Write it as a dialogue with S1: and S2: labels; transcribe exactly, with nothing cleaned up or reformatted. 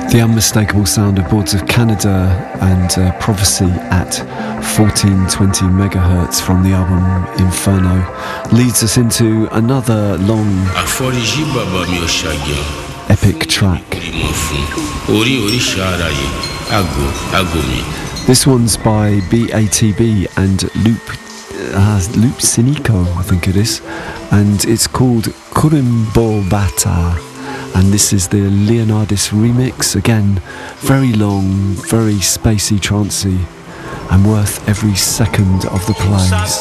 S1: The unmistakable sound of Boards of Canada and uh, Prophecy at fourteen twenty megahertz from the album Inferno leads us into another long epic track. This one's by B A T B and Loop uh, Loop Sinico, I think it is, and it's called Kurimbo Bata. And this is the Leonardis remix, again, very long, very spacey, trancey, and worth every second of the play.